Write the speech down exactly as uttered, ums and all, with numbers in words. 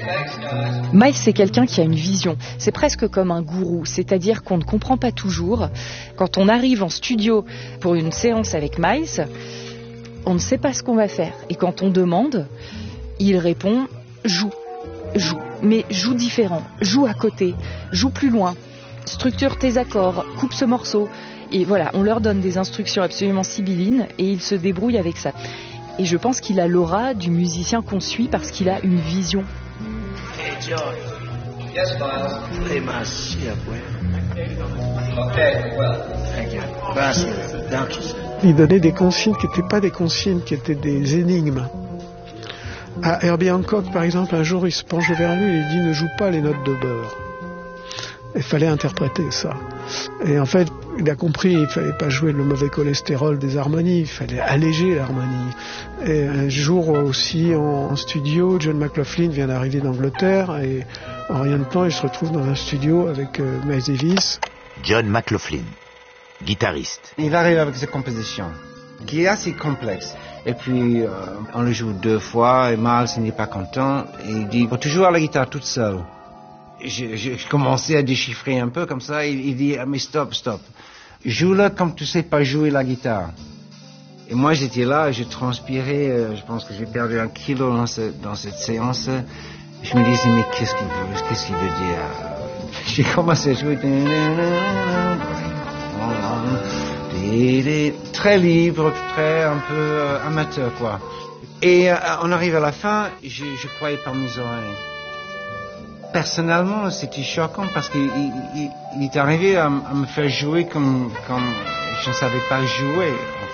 Miles, c'est quelqu'un qui a une vision. C'est presque comme un gourou, c'est-à-dire qu'on ne comprend pas toujours. Quand on arrive en studio pour une séance avec Miles, on ne sait pas ce qu'on va faire. Et quand on demande, il répond « joue, joue ». Mais joue différent, joue à côté, joue plus loin, structure tes accords, coupe ce morceau. Et voilà, on leur donne des instructions absolument sibyllines et ils se débrouillent avec ça. Et je pense qu'il a l'aura du musicien qu'on suit parce qu'il a une vision. Hey John. Yes, Miles. Play my shit, boy. Okay, well. Thank you. Gracias. Thank you. Il donnait des consignes qui n'étaient pas des consignes, qui étaient des énigmes. À Herbie Hancock, par exemple, un jour, il se penche vers lui et il dit « Ne joue pas les notes de beurre ». Il fallait interpréter ça. Et en fait, il a compris, il ne fallait pas jouer le mauvais cholestérol des harmonies, il fallait alléger l'harmonie. Et un jour aussi, en, en studio, John McLaughlin vient d'arriver d'Angleterre et en rien de temps, il se retrouve dans un studio avec euh, Miles Davis. John McLaughlin, guitariste. Il arrive avec sa composition, qui est assez complexe. Et puis, euh, on le joue deux fois, et Miles n'est pas content, et il dit, faut toujours la guitare toute seule. Je, je, je commençais à déchiffrer un peu comme ça, il, il dit, ah, mais stop, stop. Joue-le comme tu sais pas jouer la guitare. Et moi, j'étais là, je transpirais, euh, je pense que j'ai perdu un kilo dans, ce, dans cette séance. Je me disais, mais qu'est-ce qu'il veut, qu'est-ce qu'il veut dire? J'ai commencé à jouer. Très libre, très un peu euh, amateur, quoi. Et euh, on arrive à la fin, je, je croyais par mes oreilles. Personnellement, c'était choquant parce qu'il il, il, il est arrivé à, à me faire jouer comme, comme je ne savais pas jouer.